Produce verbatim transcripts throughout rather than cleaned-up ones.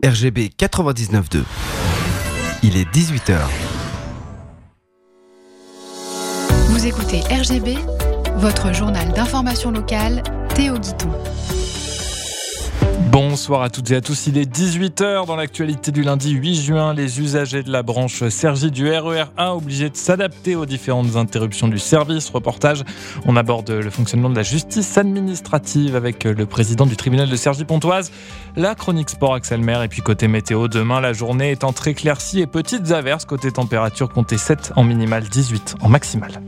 R G B quatre-vingt-dix-neuf deux. Il est dix-huit heures. Vous écoutez R G B, votre journal d'information locale, Théo Guiton. Bonsoir à toutes et à tous, il est dix-huit heures dans l'actualité du lundi huit juin. Les usagers de la branche Cergy du R E R A obligés de s'adapter aux différentes interruptions du service. Reportage, on aborde le fonctionnement de la justice administrative avec le président du tribunal de Cergy-Pontoise. La chronique sport Axel Maire et puis côté météo, demain la journée étant très éclaircie et petites averses. Côté température, comptez sept en minimal, dix-huit en maximal.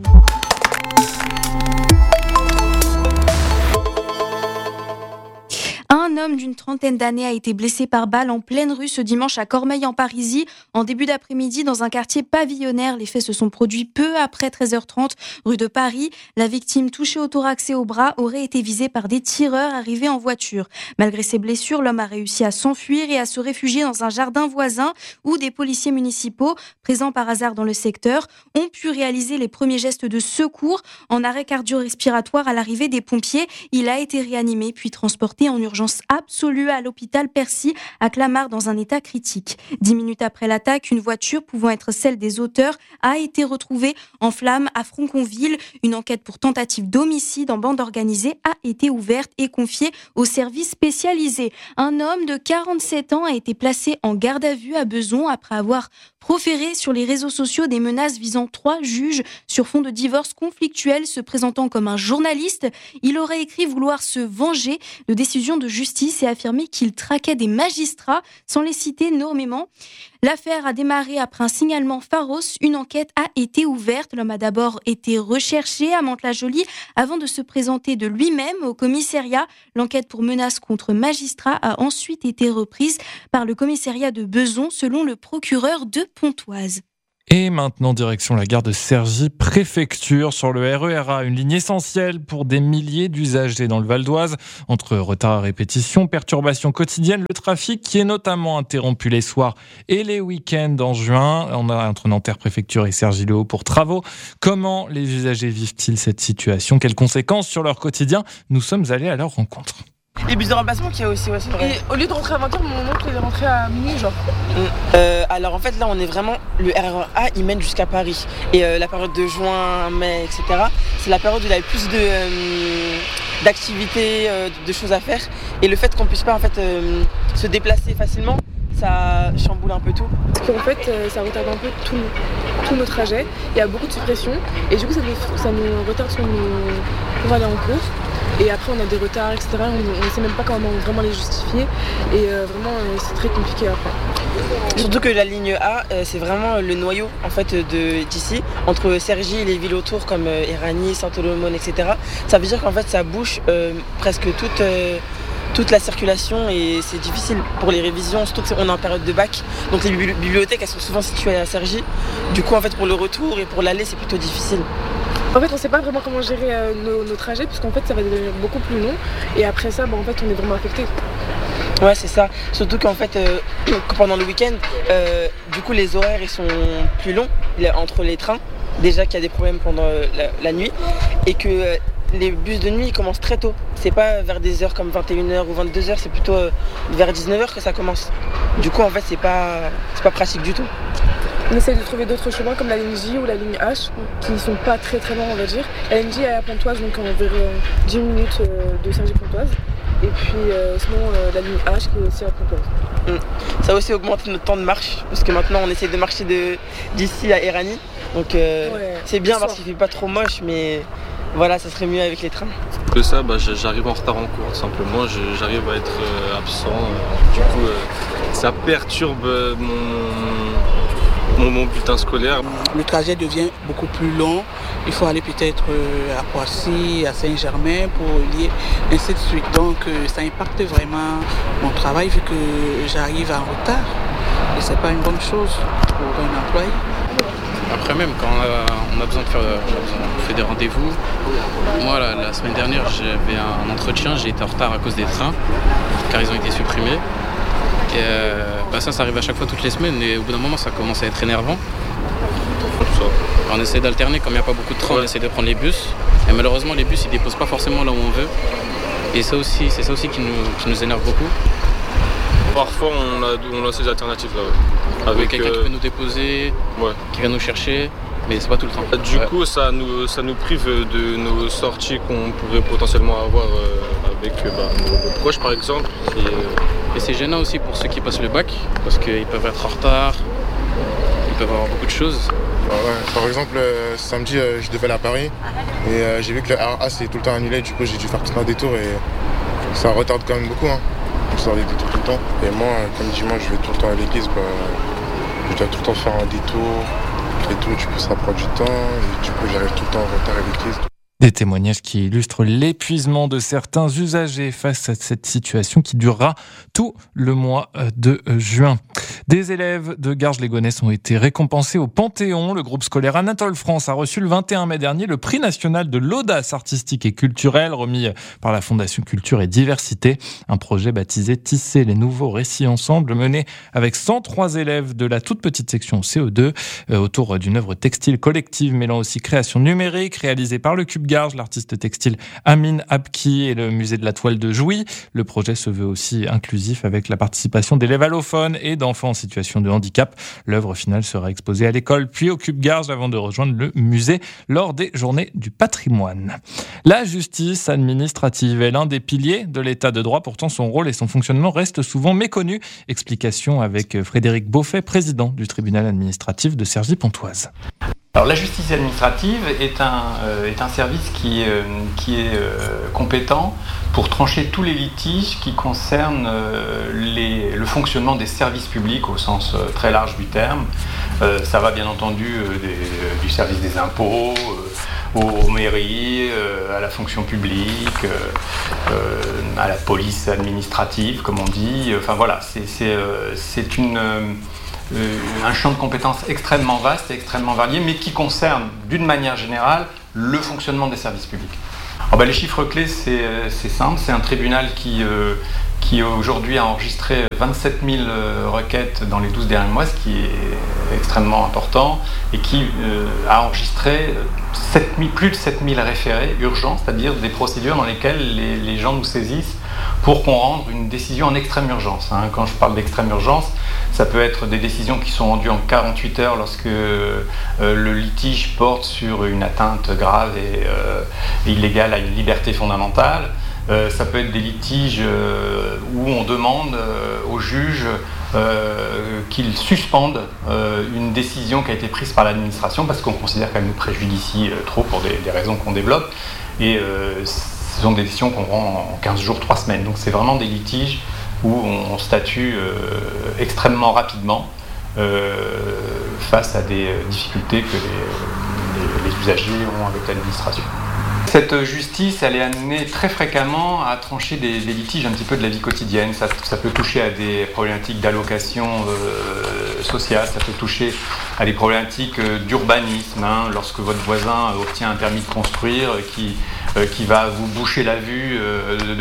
Un homme d'une trentaine d'années a été blessé par balle en pleine rue ce dimanche à Cormeilles-en-Parisis. En début d'après-midi, dans un quartier pavillonnaire, les faits se sont produits peu après treize heures trente, rue de Paris. La victime, touchée au thorax et au bras, aurait été visée par des tireurs arrivés en voiture. Malgré ses blessures, l'homme a réussi à s'enfuir et à se réfugier dans un jardin voisin où des policiers municipaux, présents par hasard dans le secteur, ont pu réaliser les premiers gestes de secours. En arrêt cardio-respiratoire à l'arrivée des pompiers, il a été réanimé puis transporté en urgence absolue à l'hôpital Percy à Clamart dans un état critique. Dix minutes après l'attaque, une voiture pouvant être celle des auteurs a été retrouvée en flammes à Franconville. Une enquête pour tentative d'homicide en bande organisée a été ouverte et confiée aux services spécialisés. Un homme de quarante-sept ans a été placé en garde à vue à Besançon après avoir proféré sur les réseaux sociaux des menaces visant trois juges sur fond de divorce conflictuel se présentant comme un journaliste. Il aurait écrit vouloir se venger de décisions de justice et affirmé qu'il traquait des magistrats sans les citer nommément. L'affaire a démarré après un signalement Pharos. Une enquête a été ouverte. L'homme a d'abord été recherché à Mantes-la-Jolie avant de se présenter de lui-même au commissariat. L'enquête pour menace contre magistrats a ensuite été reprise par le commissariat de Besançon selon le procureur de Pontoise. Et maintenant, direction la gare de Cergy, préfecture, sur le R E R A, une ligne essentielle pour des milliers d'usagers dans le Val d'Oise. Entre retard à répétition, perturbations quotidiennes, le trafic qui est notamment interrompu les soirs et les week-ends en juin. On a entre Nanterre préfecture et Cergy-le-Haut pour travaux. Comment les usagers vivent-ils cette situation? Quelles conséquences sur leur quotidien? Nous sommes allés à leur rencontre. Les bus de remplacement qu'il y a aussi, ouais, c'est vrai. Et au lieu de rentrer à vingt heures, mon oncle il est rentré à minuit, genre. Euh, alors en fait, là, on est vraiment. Le R E R A, il mène jusqu'à Paris. Et euh, la période de juin, mai, et cetera, c'est la période où il y a le plus de, euh, d'activités, euh, de choses à faire. Et le fait qu'on puisse pas en fait euh, se déplacer facilement, ça chamboule un peu tout. Parce qu'en fait, euh, ça retarde un peu tous tout nos trajets. Il y a beaucoup de suppressions. Et du coup, ça nous, ça nous retarde sur nos... pour aller en cours. Et après on a des retards, et cetera. On ne sait même pas comment vraiment les justifier. Et euh, vraiment euh, c'est très compliqué après. Surtout que la ligne A, euh, c'est vraiment le noyau en fait de, d'ici, entre Cergy et les villes autour comme euh, Éragny, Saint-Olomone, et cetera. Ça veut dire qu'en fait ça bouche euh, presque toute, euh, toute la circulation et c'est difficile pour les révisions, surtout qu'on est en période de bac. Donc les bibliothèques elles sont souvent situées à Cergy. Du coup en fait pour le retour et pour l'aller c'est plutôt difficile. En fait, on ne sait pas vraiment comment gérer euh, nos, nos trajets, puisqu'en fait, ça va devenir beaucoup plus long. Et après ça, bah, en fait, on est vraiment affecté. Ouais, c'est ça. Surtout qu'en fait, euh, pendant le week-end, euh, du coup, les horaires ils sont plus longs entre les trains. Déjà qu'il y a des problèmes pendant la, la nuit et que euh, les bus de nuit ils commencent très tôt. C'est pas vers des heures comme vingt et une heures ou vingt-deux heures, c'est plutôt euh, vers dix-neuf heures que ça commence. Du coup, en fait, c'est pas, c'est pas pratique du tout. On essaie de trouver d'autres chemins comme la ligne J ou la ligne H qui ne sont pas très très longs on va dire. La ligne J est à Pontoise donc environ dix minutes de Cergy-Pontoise. Et puis euh, sinon euh, la ligne H qui est aussi à Pontoise. Mmh. Ça a aussi augmenté notre temps de marche parce que maintenant on essaie de marcher de, d'ici à Éragny. Donc euh, ouais, c'est bien parce qu'il fait pas trop moche mais voilà ça serait mieux avec les trains. Que ça, bah, j'arrive en retard en cours simplement, j'arrive à être euh, absent. Euh, du coup euh, ça perturbe euh, mon... Mon, mon bulletin scolaire. Le trajet devient beaucoup plus long. Il faut aller peut-être à Poissy, à Saint-Germain pour lier, ainsi de suite. Donc ça impacte vraiment mon travail vu que j'arrive en retard. Et c'est pas une bonne chose pour un employé. Après même, quand on a, on a besoin de faire on fait des rendez-vous, moi la, la semaine dernière j'avais un entretien, j'ai été en retard à cause des trains, car ils ont été supprimés. Et euh, bah ça, ça arrive à chaque fois toutes les semaines et au bout d'un moment ça commence à être énervant. On essaie d'alterner, comme il n'y a pas beaucoup de trains, on essaie de prendre les bus. Et malheureusement les bus ils déposent pas forcément là où on veut. Et ça aussi, c'est ça aussi qui nous, qui nous énerve beaucoup. Parfois on a, on a ces alternatives là. Ouais. Avec quelqu'un euh... qui peut nous déposer, ouais. qui vient nous chercher, mais c'est pas tout le temps. Du ouais. coup ça nous, ça nous prive de nos sorties qu'on pourrait potentiellement avoir euh, avec bah, nos, nos proches par exemple. Et, euh... et c'est gênant aussi pour ceux qui passent le bac, parce qu'ils peuvent être en retard, ils peuvent avoir beaucoup de choses. Ah ouais. Par exemple, euh, samedi, euh, je devais aller à Paris et euh, j'ai vu que le R A c'est tout le temps annulé, du coup j'ai dû faire tout un détour et ça retarde quand même beaucoup. Hein. Je sors des détours tout le temps. Et moi, comme dimanche, je vais tout le temps à l'église, bah, je dois tout le temps faire un détour et tout, du coup ça prend du temps et du coup j'arrive tout le temps en retard à l'église. Des témoignages qui illustrent l'épuisement de certains usagers face à cette situation qui durera tout le mois de juin. Des élèves de Garges-les-Gonesse ont été récompensés au Panthéon. Le groupe scolaire Anatole France a reçu le vingt et un mai dernier le prix national de l'audace artistique et culturelle remis par la Fondation Culture et Diversité. Un projet baptisé Tisser les nouveaux récits ensemble, mené avec cent trois élèves de la toute petite section C E deux autour d'une œuvre textile collective mêlant aussi création numérique réalisée par le Cube Garges, l'artiste textile Amine Abki et le musée de la toile de Jouy. Le projet se veut aussi inclusif avec la participation d'élèves allophones et d'enfants en situation de handicap. L'œuvre finale sera exposée à l'école puis au Cube Garges avant de rejoindre le musée lors des Journées du patrimoine. La justice administrative est l'un des piliers de l'état de droit. Pourtant, son rôle et son fonctionnement restent souvent méconnus. Explication avec Frédéric Beaufet, président du tribunal administratif de Cergy-Pontoise. Alors, la justice administrative est un, euh, est un service qui, euh, qui est euh, compétent pour trancher tous les litiges qui concernent euh, les, le fonctionnement des services publics au sens euh, très large du terme. Euh, ça va bien entendu euh, des, euh, du service des impôts, euh, aux mairies, euh, à la fonction publique, euh, euh, à la police administrative, comme on dit. Enfin voilà, c'est, c'est, euh, c'est une... Euh, Euh, un champ de compétences extrêmement vaste et extrêmement varié, mais qui concerne d'une manière générale le fonctionnement des services publics. Alors, ben, les chiffres clés, c'est, c'est simple, c'est un tribunal qui, euh, qui aujourd'hui a enregistré vingt-sept mille requêtes dans les douze derniers mois, ce qui est extrêmement important, et qui euh, a enregistré sept mille, plus de sept mille référés urgents, c'est-à-dire des procédures dans lesquelles les, les gens nous saisissent pour qu'on rende une décision en extrême urgence. Hein. Quand je parle d'extrême urgence, ça peut être des décisions qui sont rendues en quarante-huit heures lorsque euh, le litige porte sur une atteinte grave et, euh, et illégale à une liberté fondamentale. Euh, ça peut être des litiges euh, où on demande euh, au juge euh, qu'il suspende euh, une décision qui a été prise par l'administration parce qu'on considère qu'elle nous préjudicie euh, trop pour des, des raisons qu'on développe. Et euh, ce sont des décisions qu'on rend en quinze jours, trois semaines. Donc c'est vraiment des litiges où on statue euh, extrêmement rapidement euh, face à des difficultés que les, les, les usagers ont avec l'administration. Cette justice, elle est amenée très fréquemment à trancher des, des litiges un petit peu de la vie quotidienne. Ça, ça peut toucher à des problématiques d'allocation euh, sociale, ça peut toucher à des problématiques euh, d'urbanisme. Hein, lorsque votre voisin obtient un permis de construire qui, euh, qui va vous boucher la vue euh, de,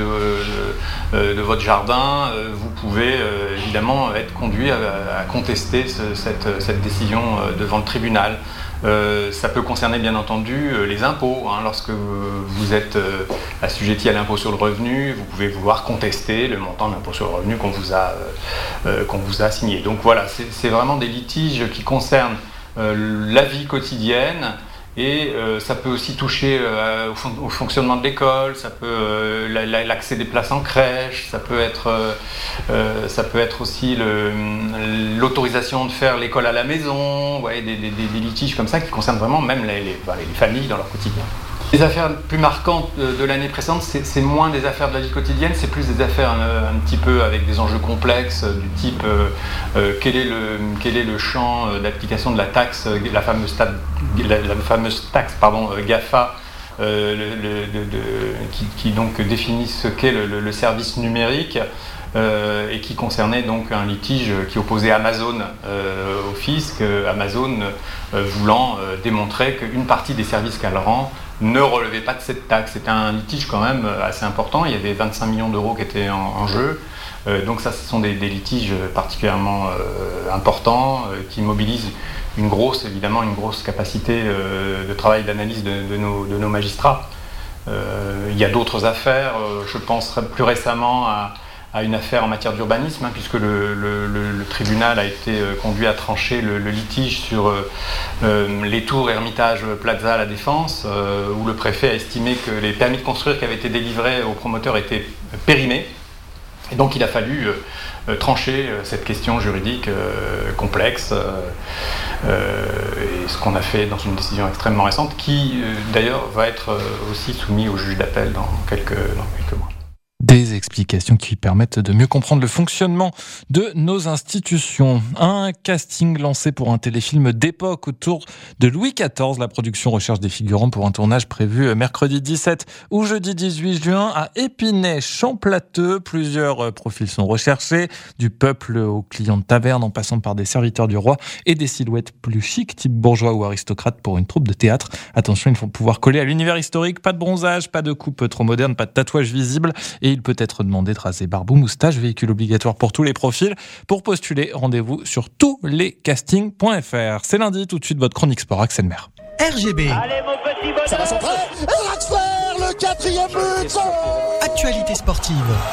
de, de, de votre jardin, euh, vous pouvez euh, évidemment être conduit à, à contester ce, cette, cette décision euh, devant le tribunal. Euh, ça peut concerner bien entendu euh, les impôts. Hein. Lorsque vous êtes euh, assujetti à l'impôt sur le revenu, vous pouvez vouloir contester le montant de l'impôt sur le revenu qu'on vous a, euh, qu'on vous a assigné. Donc voilà, c'est, c'est vraiment des litiges qui concernent euh, la vie quotidienne. Et euh, ça peut aussi toucher euh, au, fon- au fonctionnement de l'école, ça peut euh, la, la, l'accès des places en crèche, ça peut être, euh, euh, ça peut être aussi le, l'autorisation de faire l'école à la maison, ouais, des, des, des litiges comme ça qui concernent vraiment même les, les, les familles dans leur quotidien. Les affaires plus marquantes de l'année précédente, c'est, c'est moins des affaires de la vie quotidienne, c'est plus des affaires un, un petit peu avec des enjeux complexes du type euh, euh, quel est le quel est le champ d'application de la taxe, la fameuse, ta, la, la fameuse taxe pardon, GAFA, euh, le, le, de, de, qui, qui donc définit ce qu'est le, le, le service numérique. Euh, et qui concernait donc un litige qui opposait Amazon euh, au fisc, Amazon euh, voulant euh, démontrer qu'une partie des services qu'elle rend ne relevait pas de cette taxe. C'était un litige quand même assez important, il y avait vingt-cinq millions d'euros qui étaient en, en jeu, euh, donc ça ce sont des, des litiges particulièrement euh, importants euh, qui mobilisent une grosse, évidemment une grosse capacité euh, de travail, d'analyse de, de, nos, de nos magistrats. Euh, il y a d'autres affaires, euh, je pense plus récemment à à une affaire en matière d'urbanisme, hein, puisque le, le, le, le tribunal a été euh, conduit à trancher le, le litige sur euh, euh, les tours Hermitage Plaza à la Défense, euh, où le préfet a estimé que les permis de construire qui avaient été délivrés aux promoteurs étaient périmés. Et donc il a fallu euh, trancher euh, cette question juridique euh, complexe, euh, euh, et ce qu'on a fait dans une décision extrêmement récente, qui euh, d'ailleurs va être euh, aussi soumise au juge d'appel dans quelques, dans quelques mois. Des explications qui permettent de mieux comprendre le fonctionnement de nos institutions. Un casting lancé pour un téléfilm d'époque autour de Louis quatorze. La production recherche des figurants pour un tournage prévu mercredi dix-sept ou jeudi dix-huit juin à Épinay-Champlateux. Plusieurs profils sont recherchés, du peuple aux clients de taverne en passant par des serviteurs du roi et des silhouettes plus chic, type bourgeois ou aristocrate pour une troupe de théâtre. Attention, il faut pouvoir coller à l'univers historique, pas de bronzage, pas de coupe trop moderne, pas de tatouage visible et il peut être demandé de raser barbe ou moustache, véhicule obligatoire pour tous les profils. Pour postuler, rendez-vous sur tous les castings point f r. C'est lundi, tout de suite votre chronique sport, Axel Maire. R G B. Allez mon petit bonhomme. Ça va centrer. Et Raxler, le quatrième but. Actualité sportive.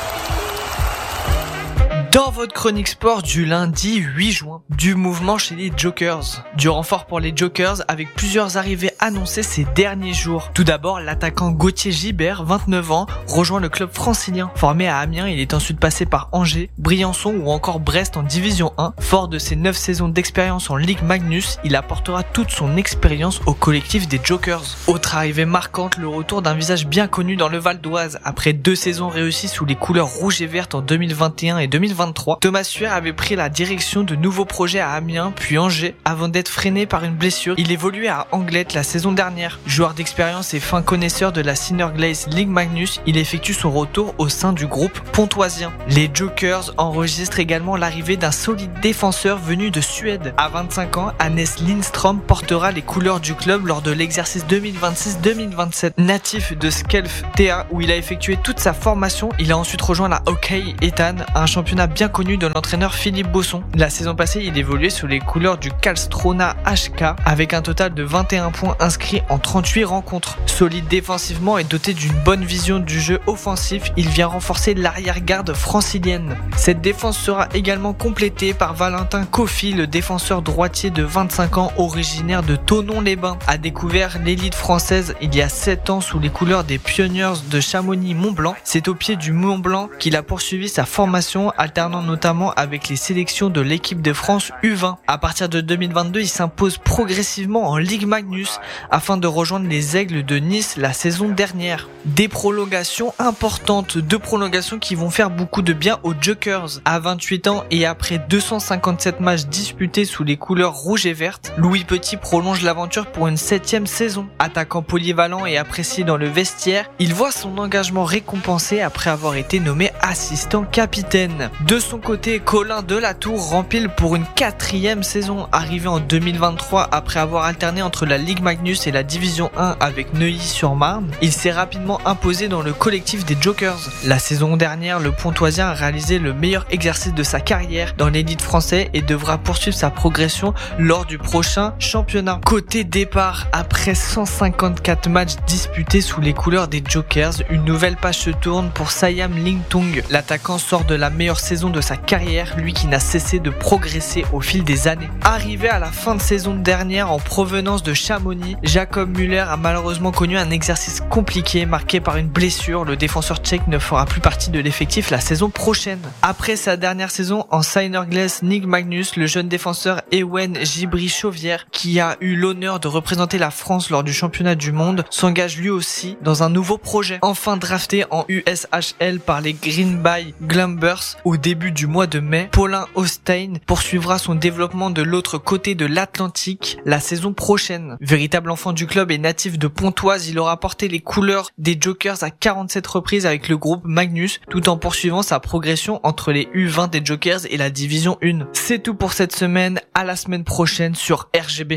Dans votre chronique sport du lundi huit juin, du mouvement chez les Jokers. Du renfort pour les Jokers avec plusieurs arrivées annoncées ces derniers jours. Tout d'abord, l'attaquant Gauthier Gibert, vingt-neuf ans, rejoint le club francilien. Formé à Amiens, il est ensuite passé par Angers, Briançon ou encore Brest en Division un. Fort de ses neuf saisons d'expérience en Ligue Magnus, il apportera toute son expérience au collectif des Jokers. Autre arrivée marquante, le retour d'un visage bien connu dans le Val d'Oise. Après deux saisons réussies sous les couleurs rouges et vertes en deux mille vingt et un et deux mille vingt-trois, Thomas Suer avait pris la direction de nouveaux projets à Amiens puis Angers avant d'être freiné par une blessure. Il évoluait à Anglet la saison dernière. Joueur d'expérience et fin connaisseur de la Synerglaze Ligue Magnus, il effectue son retour au sein du groupe pontoisien. Les Jokers enregistrent également l'arrivée d'un solide défenseur venu de Suède. À vingt-cinq ans, Hannes Lindström portera les couleurs du club lors de l'exercice deux mille vingt-six deux mille vingt-sept. Natif de Skelf T A où il a effectué toute sa formation, il a ensuite rejoint la Hockey Ethan, un championnat bien connu de l'entraîneur Philippe Bosson. La saison passée, il évoluait sous les couleurs du Karlskrona H K avec un total de vingt et un points inscrits en trente-huit rencontres. Solide défensivement et doté d'une bonne vision du jeu offensif, il vient renforcer l'arrière-garde francilienne. Cette défense sera également complétée par Valentin Kofi, le défenseur droitier de vingt-cinq ans originaire de Thonon-les-Bains. A découvert l'élite française il y a sept ans sous les couleurs des Pioneers de Chamonix-Mont-Blanc. C'est au pied du Mont-Blanc qu'il a poursuivi sa formation, alternant notamment avec les sélections de l'équipe de France U vingt. À partir de deux mille vingt-deux, il s'impose progressivement en Ligue Magnus afin de rejoindre les Aigles de Nice la saison dernière. Des prolongations importantes, deux prolongations qui vont faire beaucoup de bien aux Jokers. À vingt-huit ans et après deux cent cinquante-sept matchs disputés sous les couleurs rouges et vertes, Louis Petit prolonge l'aventure pour une septième saison. Attaquant polyvalent et apprécié dans le vestiaire, il voit son engagement récompensé après avoir été nommé assistant capitaine. De son côté, Colin Delatour rempile pour une quatrième saison. Arrivé en deux mille vingt-trois après avoir alterné entre la Ligue Magnus et la Division un avec Neuilly-sur-Marne, il s'est rapidement imposé dans le collectif des Jokers. La saison dernière, le Pontoisien a réalisé le meilleur exercice de sa carrière dans l'élite français et devra poursuivre sa progression lors du prochain championnat. Côté départ, après cent cinquante-quatre matchs disputés sous les couleurs des Jokers, une nouvelle page se tourne pour Sayam Lingtung. L'attaquant sort de la meilleure saison de sa carrière, lui qui n'a cessé de progresser au fil des années. Arrivé à la fin de saison dernière en provenance de Chamonix, Jacob Müller a malheureusement connu un exercice compliqué marqué par une blessure. Le défenseur tchèque ne fera plus partie de l'effectif la saison prochaine. Après sa dernière saison en Synerglaze Ligue Magnus, le jeune défenseur Ewen Gibri-Chauvière, qui a eu l'honneur de représenter la France lors du championnat du monde, s'engage lui aussi dans un nouveau projet. Enfin drafté en U S H L par les Green Bay Glumbers au début du mois de mai, Paulin Ostein poursuivra son développement de l'autre côté de l'Atlantique la saison prochaine. Véritable enfant du club et natif de Pontoise, il aura porté les couleurs des Jokers à quarante-sept reprises avec le groupe Magnus, tout en poursuivant sa progression entre les U vingt des Jokers et la Division un. C'est tout pour cette semaine, à la semaine prochaine sur R G B.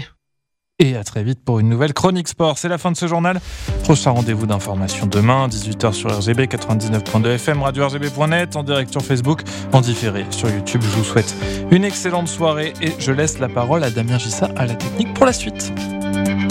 Et à très vite pour une nouvelle chronique sport. C'est la fin de ce journal. Prochain rendez-vous d'information demain, dix-huit heures sur R G B quatre-vingt-dix-neuf point deux F M, radio R G B point net, en direct sur Facebook, en différé sur YouTube. Je vous souhaite une excellente soirée et je laisse la parole à Damien Gissa à la technique pour la suite.